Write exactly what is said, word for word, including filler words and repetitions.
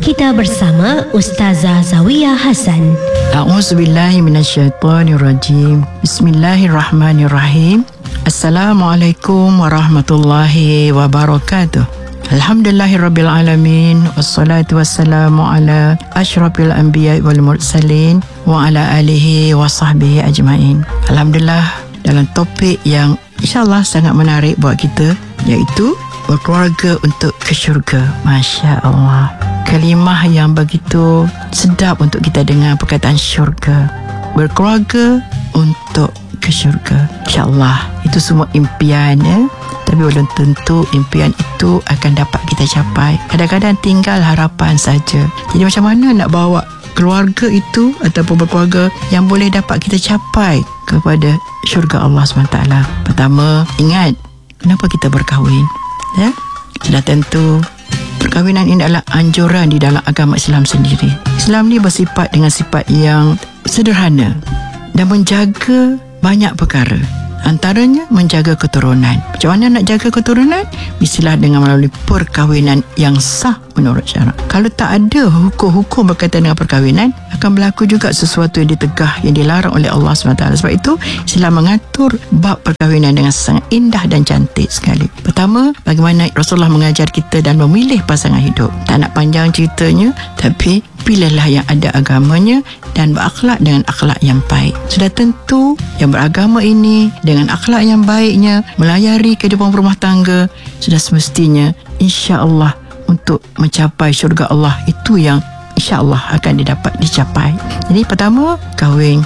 Kita bersama Ustazah Zawiyah Hasan. A'udzubillahi minasyaitonirrajim. Bismillahirrahmanirrahim. Assalamualaikum warahmatullahi wabarakatuh. Alhamdulillahirabbil alamin, wassalatu wassalamu ala asyrafil anbiya wal mursalin wa ala alihi wa sahbihi ajmain. Alhamdulillah, dalam topik yang insyaAllah sangat menarik buat kita, iaitu berkeluarga untuk ke syurga. Masya Allah, kalimah yang begitu sedap untuk kita dengar, perkataan syurga. Berkeluarga untuk ke syurga. InsyaAllah itu semua impian, ya. Tapi belum tentu impian itu akan dapat kita capai. Kadang-kadang tinggal harapan saja. Jadi macam mana nak bawa keluarga itu ataupun berkeluarga yang boleh dapat kita capai kepada syurga Allah subhanahu wa taala? Pertama, ingat kenapa kita berkahwin, ya? Sudah tentu perkahwinan ini adalah anjuran di dalam agama Islam sendiri. Islam ni bersifat dengan sifat yang sederhana dan menjaga banyak perkara. Antaranya menjaga keturunan. Macam mana nak jaga keturunan? Mestilah dengan melalui perkahwinan yang sah menurut syarak. Kalau tak ada hukum-hukum berkaitan dengan perkahwinan, akan berlaku juga sesuatu yang ditegah, yang dilarang oleh Allah subhanahu wa taala. Sebab itu Islam mengatur bab perkahwinan dengan sangat indah dan cantik sekali. Pertama, bagaimana Rasulullah mengajar kita dan memilih pasangan hidup. Tak nak panjang ceritanya, tapi pilihlah yang ada agamanya dan berakhlak dengan akhlak yang baik. Sudah tentu yang beragama ini dengan akhlak yang baiknya melayari kehidupan rumah tangga, sudah semestinya insya-Allah untuk mencapai syurga Allah itu yang insya-Allah akan didapat dicapai. Jadi pertama, kahwin